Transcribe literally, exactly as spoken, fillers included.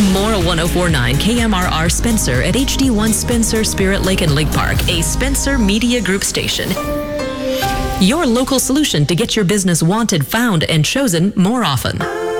More one oh four point nine K M R R Spencer at H D one Spencer, Spirit Lake and Lake Park, a Spencer Media Group station. Your local solution to get your business wanted, found, and chosen more often.